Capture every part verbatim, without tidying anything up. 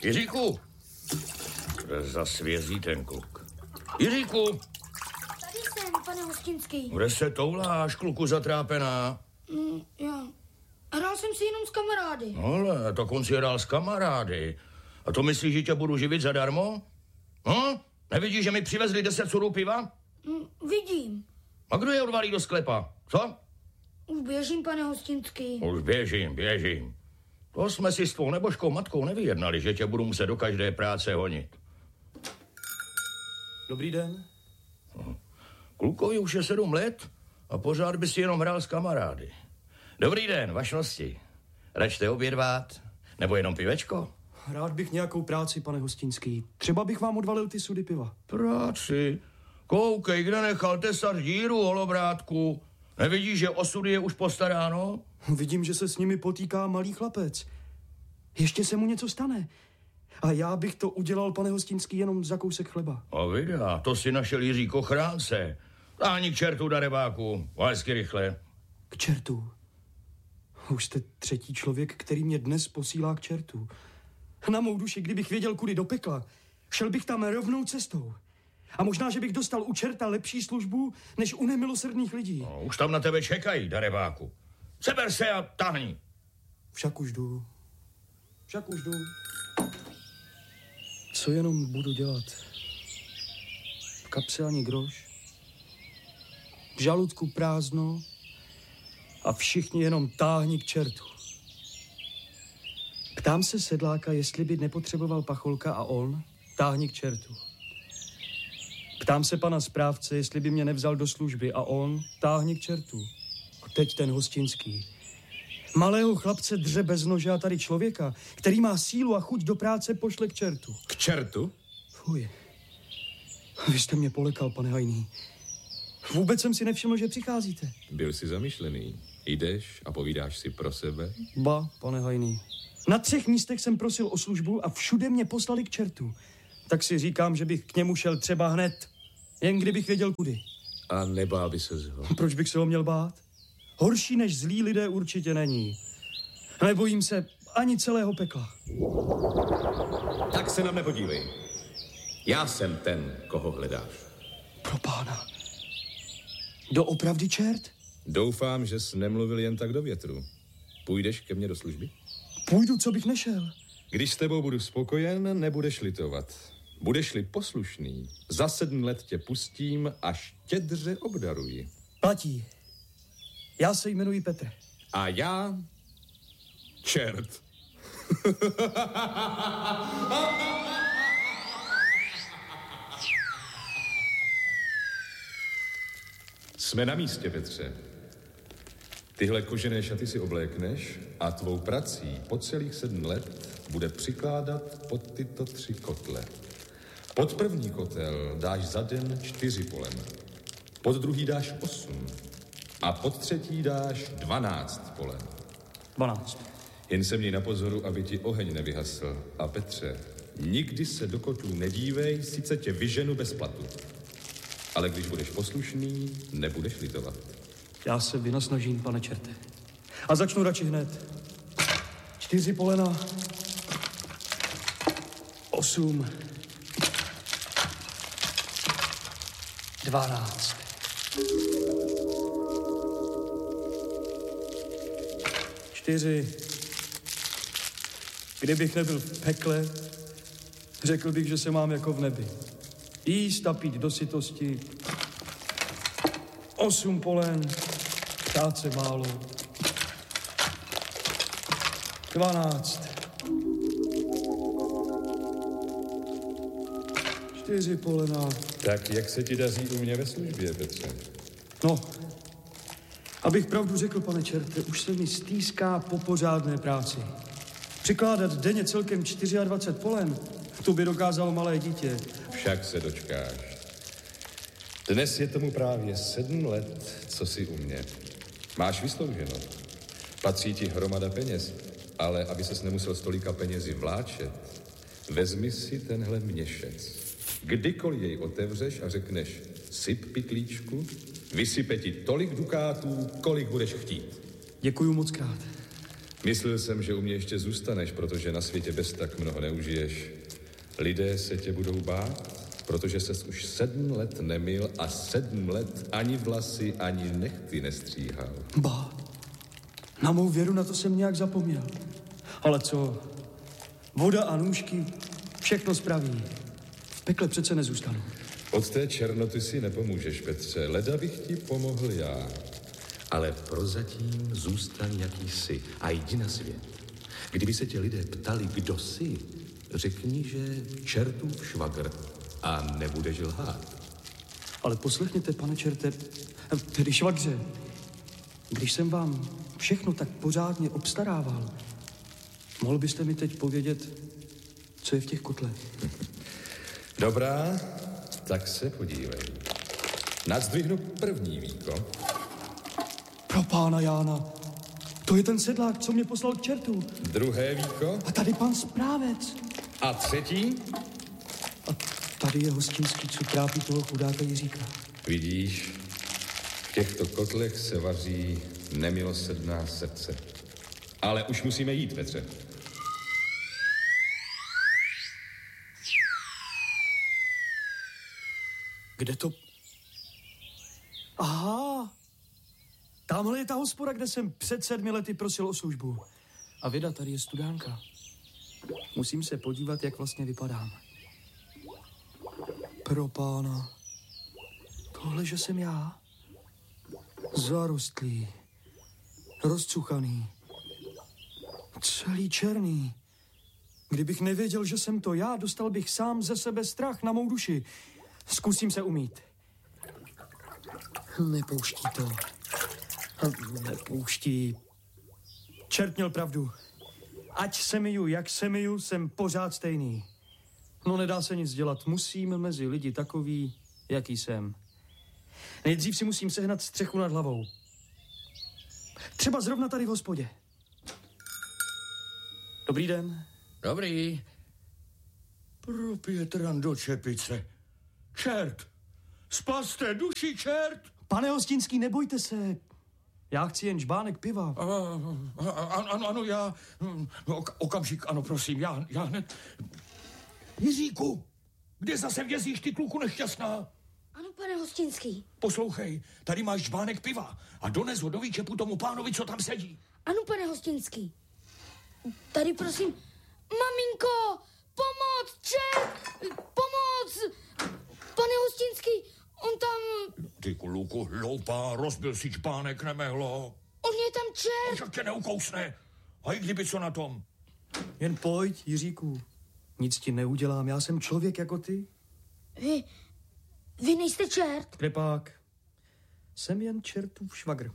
Jiříku! Kde zasvězí ten kluk? Jiříku! Tady jsem, pane Hostinský. Kde se touláš, kluku zatrápená? Mm, já. Hrál jsem si jenom s kamarády. Ale, tak on si hrál s kamarády. A to myslíš, že tě budu živit zadarmo? Hm? Nevidíš, že mi přivezli deset sudů piva? Mm, vidím. A kdo je odvalí do sklepa? Co? Už běžím, pane Hostinský. Už běžím, běžím. To jsme si s tvou nebožkou matkou nevyjednali, že tě budu muset do každé práce honit. Dobrý den. Klukovi už je sedm let a pořád by si jenom hrál s kamarády. Dobrý den, vašnosti. Račte obědvat? Nebo jenom pivečko? Rád bych nějakou práci, pane Hostinský. Třeba bych vám odvalil ty sudy piva. Práci? Koukej, kde nechal tesat díru, holobrátku. Nevidíš, že osudy je už postaráno? Vidím, že se s nimi potýká malý chlapec. Ještě se mu něco stane. A já bych to udělal, pane Hostinský, jenom za kousek chleba. A videa, to si našel Jiří Kochránce. Táni k čertu, darebáku, hezky rychle. K čertu? Už jste třetí člověk, který mě dnes posílá k čertu. Na mou duši, kdybych věděl, kudy do pekla, šel bych tam rovnou cestou. A možná, že bych dostal u čerta lepší službu, než u nemilosrdných lidí. No, už tam na tebe čekají, darebáku. Seber se a tahni. Však už jdu. Však už jdu. Co jenom budu dělat? V kapse ani groš. V žaludku prázdno a všichni jenom táhni k čertu. Ptám se sedláka, jestli by nepotřeboval pacholka a on táhni k čertu. Ptám se pana správce, jestli by mě nevzal do služby a on táhni k čertu. A teď ten Hostinský. Malého chlapce dře bez nože a tady člověka, který má sílu a chuť do práce, pošle k čertu. K čertu? Fuj. Vy jste mě polekal, pane Hajný. Vůbec jsem si nevšiml, že přicházíte. Byl jsi zamýšlený. Jdeš a povídáš si pro sebe? Ba, pane Hajný. Na třech místech jsem prosil o službu a všude mě poslali k čertu. Tak si říkám, že bych k němu šel třeba hned. Jen kdybych věděl kudy. A nebál by se ho. Proč bych se ho měl bát? Horší než zlí lidé určitě není. Nebojím se ani celého pekla. Tak se na mne podívej. Já jsem ten, koho hledáš. Pro pána. Doopravdy čert? Doufám, že jsi nemluvil jen tak do větru. Půjdeš ke mně do služby? Půjdu, co bych nešel. Když s tebou budu spokojen, nebudeš litovat. Budeš-li poslušný, za sedm let tě pustím a štědře obdaruji. Platí. Já se jmenuji Petr. A já... čert. Jsme na místě, Petře. Tyhle kožené šaty si oblékneš a tvou prací po celých sedm let bude přikládat pod tyto tři kotle. Pod první kotel dáš za den čtyři polena. Pod druhý dáš osm. A pod třetí dáš dvanáct polen. Dvanáct. Jen se měj na pozoru, aby ti oheň nevyhasl. A Petře, nikdy se do kotlů nedívej, sice tě vyženu bez platu. Ale když budeš poslušný, nebudeš litovat. Já se vynasnažím, pane čerte. A začnu radši hned. Čtyři polena. Osm. Dvanáct. Čtyři. Kdybych nebyl v pekle, řekl bych, že se mám jako v nebi. Jíst a pít do sytosti. Osm polen. Práce málo. Dvanáct. Čtyři polena. Tak jak se ti daří u mě ve službě, Petře? No, abych pravdu řekl, pane čerte, už se mi stýská po pořádné práci. Přikládat denně celkem dvacet čtyři polen, to by dokázalo malé dítě. Však se dočkáš. Dnes je tomu právě sedm let, co jsi u mě. Máš vyslouženo. Patří ti hromada peněz, ale aby ses nemusel s tolika penězi vláčet, vezmi si tenhle měšec. Kdykoliv jej otevřeš a řekneš syp pytlíčku, vysype ti tolik dukátů, kolik budeš chtít. Děkuju moc krát. Myslel jsem, že u mě ještě zůstaneš, protože na světě bez tak mnoho neužiješ. Lidé se tě budou bát, protože ses už sedm let nemyl a sedm let ani vlasy, ani nechty nestříhal. Ba, na mou věru na to jsem nějak zapomněl. Ale co? Voda a nůžky, všechno spraví. V pekle přece nezůstanu. Od té černoty si nepomůžeš, Petře. Leda bych ti pomohl já. Ale prozatím zůstaň, jaký jsi a jdi na svět. Kdyby se tě lidé ptali, kdo jsi, řekni, že čertův švagr a nebudeš lhát. Ale poslechněte, pane čerte, tedy švagře, když jsem vám všechno tak pořádně obstarával, mohl byste mi teď povědět, co je v těch kotlech? Dobrá, tak se podívej. Nadzvihnu první víko. Pro pána Jána, to je ten sedlák, co mě poslal k čertu. Druhé víko. A tady pan správec. A třetí? A tady je hostinský, co trápí toho chudáka Jiříka. Vidíš, v těchto kotlech se vaří nemilosrdná srdce. Ale už musíme jít, Petře. Kde to... Aha, tamhle je ta hospoda, kde jsem před sedmi lety prosil o službu. A věda, tady je studánka. Musím se podívat, jak vlastně vypadám. Pro pána. Tohle, že jsem já. Zarostlý. Rozcuchaný. Celý černý. Kdybych nevěděl, že jsem to já, dostal bych sám ze sebe strach na mou duši. Zkusím se umýt. Nepouští to. Nepouští. Čert měl pravdu. Ať se myju, jak se myju, jsem pořád stejný. No nedá se nic dělat. Musím mezi lidi takový, jaký jsem. Nejdřív si musím sehnat střechu nad hlavou. Třeba zrovna tady v hospodě. Dobrý den. Dobrý. Pro Pětran do čepice. Čert! Spaste duši, čert! Pane Hostinský, nebojte se. Já chci jen žbánek piva. Ano, ano, já... Ok, okamžik, ano, prosím, já, já hned... Jiříku, kde zase vězíš, ty kluku nešťastná? Ano, pane Hostinský. Poslouchej, tady máš žbánek piva a dones ho do výčepu tomu pánovi, co tam sedí. Ano, pane Hostinský. Tady prosím, maminko, pomoc, čert, pomoc, pane Hostinský, on tam... Ty kluku hloupá, rozbil si žbánek, nemehlo. On je tam čert. Jak tě neukousne. A i kdyby co na tom. Jen pojď, Jiříku. Nic ti neudělám, já jsem člověk jako ty. Vy, vy nejste čert. Krepák. Jsem jen čertův švagr.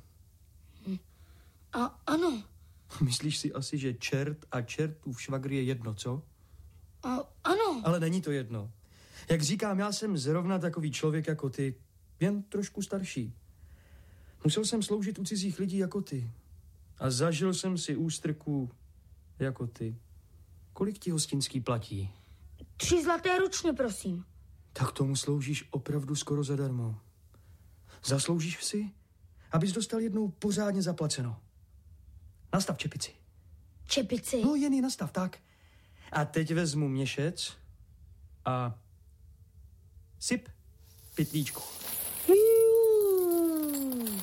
A ano. Myslíš si asi, že čert a čertův švagr je jedno, co? A ano. Ale není to jedno. Jak říkám, já jsem zrovna takový člověk jako ty, jen trošku starší. Musel jsem sloužit u cizích lidí jako ty. A zažil jsem si ústrku jako ty. Kolik ti Hostinský platí? Tři zlaté ručně, prosím. Tak tomu sloužíš opravdu skoro zadarmo. Zasloužíš si, abys dostal jednou pořádně zaplaceno. Nastav čepici. Čepici? No jen ji nastav, tak. A teď vezmu měšec a syp pytlíčku. Hmm.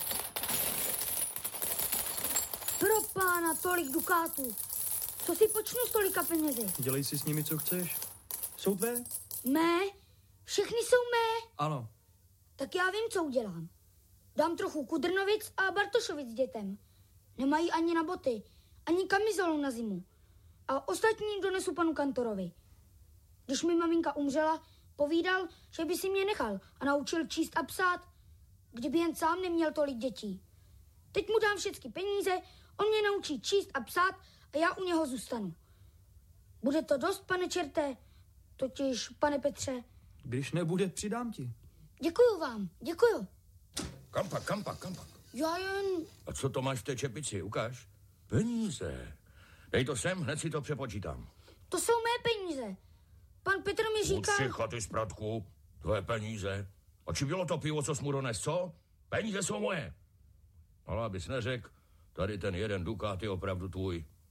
Pro pána tolik dukátů. Co si počnu s tolika penězi? Dělej si s nimi, co chceš. Jsou tvé? Mé? Všechny jsou mé? Ano. Tak já vím, co udělám. Dám trochu Kudrnovic a Bartošovic dětem. Nemají ani na boty, ani kamizolu na zimu. A ostatní donesu panu kantorovi. Když mi maminka umřela, povídal, že by si mě nechal a naučil číst a psát, kdyby jen sám neměl tolik dětí. Teď mu dám všechny peníze, on mě naučí číst a psát a já u něho zůstanu. Bude to dost, pane čerte? Totiž, pane Petře. Když nebude, přidám ti. Děkuju vám, děkuju. Kam pak, kam pak, kam pak? Já jen... A co to máš v té čepici, ukáž? Peníze. Dej to sem, hned si to přepočítám. To jsou mé peníze. Pan Petr mi říkal... Utři chaty z pratku, tvoje peníze. A či bylo to pivo, co jsi mu dones, co? Peníze jsou moje. Ale abys neřekl, tady ten jeden dukát je opravdu tvůj.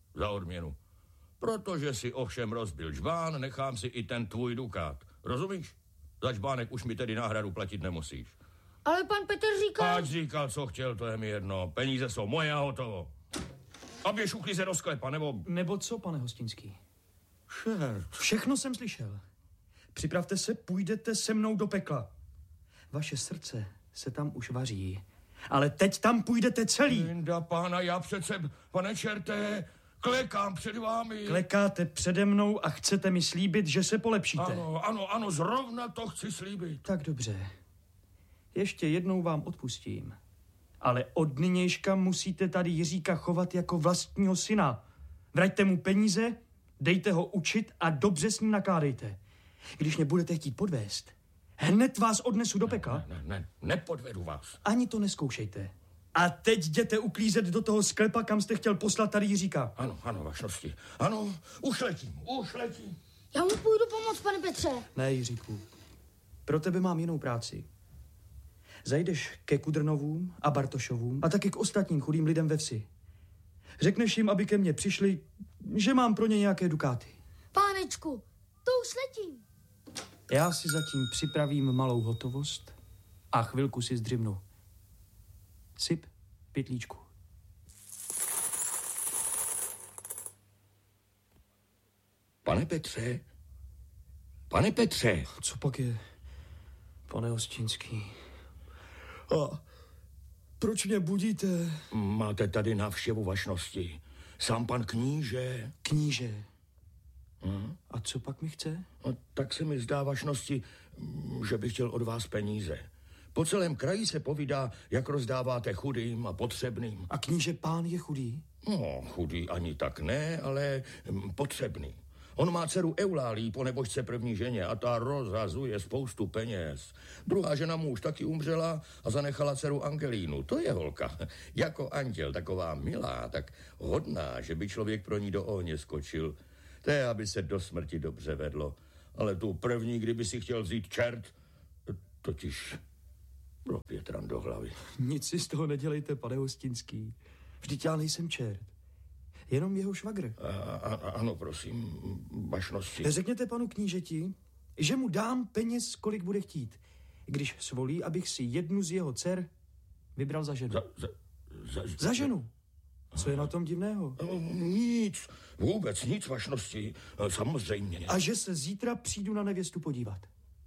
za odměnu. Protože si ovšem rozbil žbán, nechám si i ten tvůj dukát. Rozumíš? Za žbánek už mi tedy náhradu platit nemusíš. Ale pan Petr říkal... Ať říkal, co chtěl, to je mi jedno. Peníze jsou moje a hotovo. A běž uklíze do sklepa, nebo... Nebo co, pane Hostinský? Šert. Všechno jsem slyšel. Připravte se, půjdete se mnou do pekla. Vaše srdce se tam už vaří. Ale teď tam půjdete celý. Linda, pána, já přece, pane čerté, klekám před vámi. Klekáte přede mnou a chcete mi slíbit, že se polepšíte. Ano, ano, ano, zrovna to chci slíbit. Tak dobře. Ještě jednou vám odpustím. Ale od nynějška musíte tady Jiříka chovat jako vlastního syna. Vraťte mu peníze, dejte ho učit a dobře s ním nakládejte. Když mě budete chtít podvést, hned vás odnesu do pekla. Ne, ne, ne, nepodvedu vás. Ani to neskoušejte. A teď jděte uklízet do toho sklepa, kam jste chtěl poslat tady Jiříka. Ano, ano, vašnosti. Ano, už letím, už letím. Já mu půjdu pomoct, pane Petře. Ne, Jiříku. Pro tebe mám jinou práci. Zajdeš ke Kudrnovům a Bartošovům a taky k ostatním chudým lidem ve vsi. Řekneš jim, aby ke mně přišli, že mám pro ně nějaké dukáty. Pánečku, to už letím. Já si zatím připravím malou hotovost a chvilku si zdřimnu. Syp pytlíčku. Pane Petře, pane Petře. Co pak je, pane Hostinský? A proč mě budíte? Máte tady návštěvu vašnosti. Sám pan kníže. Kníže. Hm? A co pak mi chce? No, tak se mi zdá vašnosti, že bych chtěl od vás peníze. Po celém kraji se povídá, jak rozdáváte chudým a potřebným. A kníže pán je chudý? No, chudý ani tak ne, ale hm, potřebný. On má dceru Eulálii po nebožce první ženě a ta rozhazuje spoustu peněz. Druhá žena mu už taky umřela a zanechala dceru Angelínu. To je holka. Jako anděl, taková milá, tak hodná, že by člověk pro ní do ohně skočil. To je, aby se do smrti dobře vedlo. Ale tu první, kdyby si chtěl vzít čert, totiž pro Pětran do hlavy. Nic si z toho nedělejte, pane Hostinský. Vždyť já nejsem čert. Jenom jeho švagr. A, a, ano, prosím, vašnosti. Řekněte panu knížeti, že mu dám peněz, kolik bude chtít, když svolí, abych si jednu z jeho dcer vybral za ženu. Za, za, za, za ženu? Co je na tom divného? Nic, vůbec nic, vašnosti, samozřejmě. A že se zítra přijdu na nevěstu podívat.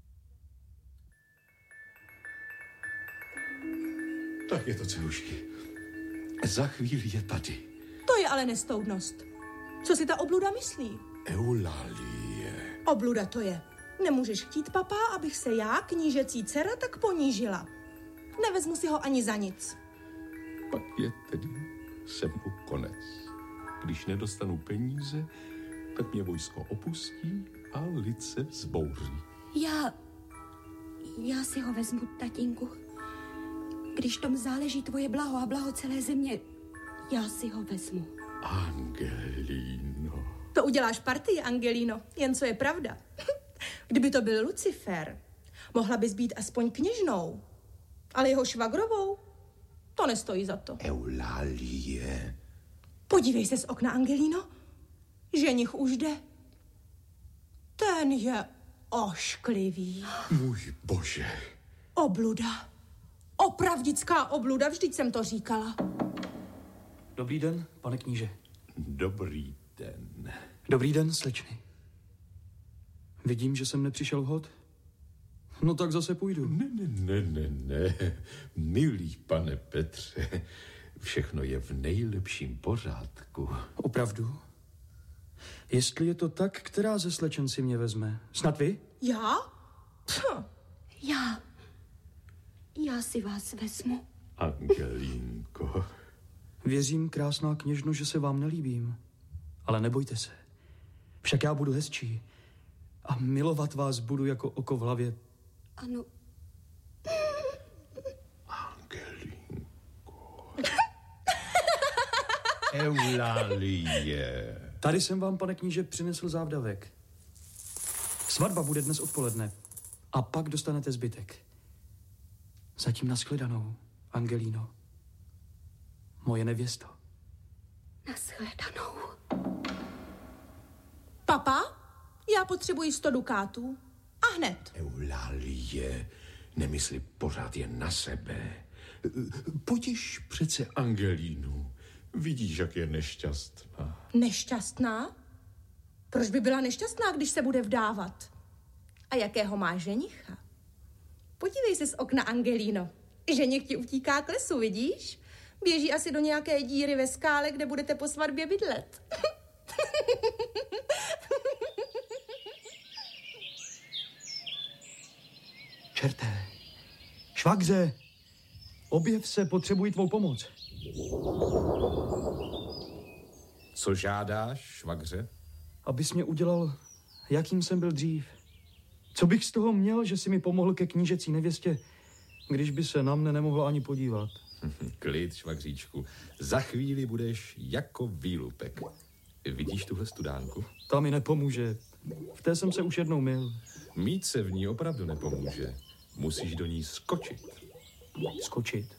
Tak je to, celušky. Za chvíli je tady. To je ale nestoudnost. Co si ta obluda myslí? Eulalie. Obluda to je. Nemůžeš chtít, papá, abych se já, knížecí dcera, tak ponížila. Nevezmu si ho ani za nic. Pak je tedy se mnou konec. Když nedostanu peníze, tak mě vojsko opustí a lid se vzbouří. Já... Já si ho vezmu, tatínku. Když tom záleží tvoje blaho a blaho celé země, já si ho vezmu. Angelino. To uděláš partii, Angelino, jen co je pravda. Kdyby to byl Lucifer, mohla bys být aspoň kněžnou. Ale jeho švagrovou, to nestojí za to. Eulalie. Podívej se z okna, Angelino. Ženich už jde. Ten je ošklivý. Můj bože. Obluda. Opravdická obluda, vždyť jsem to říkala. Dobrý den, pane kníže. Dobrý den. Dobrý den, slečny. Vidím, že jsem nepřišel vhod. No tak zase půjdu. Ne, ne, ne, ne, ne. Milý pane Petře, všechno je v nejlepším pořádku. Opravdu? Jestli je to tak, která ze slečen si mě vezme? Snad vy? Já? Hm. Já... Já si vás vezmu. Angelínko. Věřím, krásná kněžno, že se vám nelíbím. Ale nebojte se. Však já budu hezčí. A milovat vás budu jako oko v hlavě. Ano. Angelínko. Eulalie. Tady jsem vám, pane kníže, přinesl závdavek. Svatba bude dnes odpoledne. A pak dostanete zbytek. Zatím nashledanou, Angelino. Moje nevěsto. Nashledanou. Papa, já potřebuji sto dukátů. A hned. Eulálie, nemysli pořád jen na sebe. Potěš přece Angelínu. Vidíš, jak je nešťastná. Nešťastná? Proč by byla nešťastná, když se bude vdávat? A jakého má ženicha? Podívej se z okna, Angelíno. Ženich ti utíká k lesu, vidíš? Běží asi do nějaké díry ve skále, kde budete po svatbě bydlet. Čerté, švagře, objev se, potřebuji tvou pomoc. Co žádáš, švagře? Abys mě udělal, jakým jsem byl dřív. Co bych z toho měl, že si mi pomohl ke knížecí nevěstě, když by se na mne nemohla ani podívat? Klid, švagříčku. Za chvíli budeš jako výlupek. Vidíš tuhle studánku? Ta mi nepomůže. V té jsem se už jednou mil. Mít se v ní opravdu nepomůže. Musíš do ní skočit. Skočit?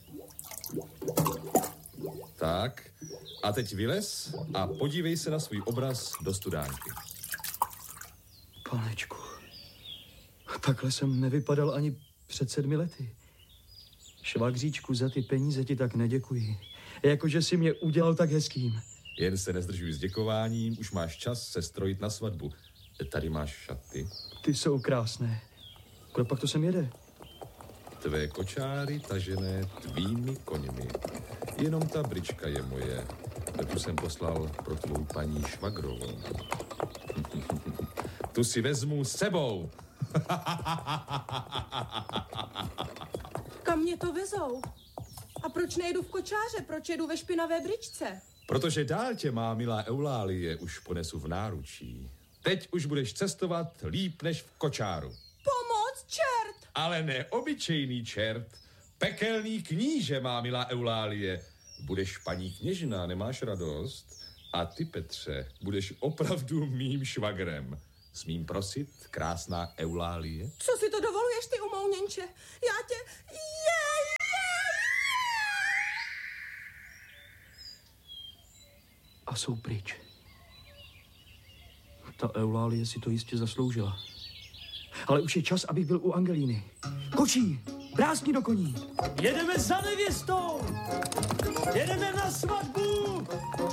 Tak, a teď vylez a podívej se na svůj obraz do studánky. Panečku, takhle jsem nevypadal ani před sedmi lety. Švagříčku, za ty peníze ti tak neděkuji. Jakože si mě udělal tak hezkým. Jen se nezdržuj s děkováním, už máš čas se strojit na svatbu. Tady máš šaty. Ty jsou krásné. Kdo pak to sem jede? Tvé kočáry tažené tvými koněmi. Jenom ta brička je moje. Tu jsem poslal pro tvou paní švagrovou. Tu si vezmu s sebou. Kam mě to vezou? A proč nejdu v kočáře? Proč jedu ve špinavé bričce? Protože dál tě, má milá Eulálie, už ponesu v náručí. Teď už budeš cestovat líp než v kočáru. Pomoc, čert! Ale ne obyčejný čert. Pekelný kníže, má milá Eulálie. Budeš paní kněžna, nemáš radost? A ty, Petře, budeš opravdu mým švagrem. Smím prosit, krásná Eulálie? Co si to dovoluješ, ty umouněnče? Já tě... Je, je, A jsou pryč. Ta Eulálie si to jistě zasloužila. Ale už je čas, abych byl u Angelíny. Kočí, brásni do koní. Jedeme za nevěstou! Jedeme na svatbu!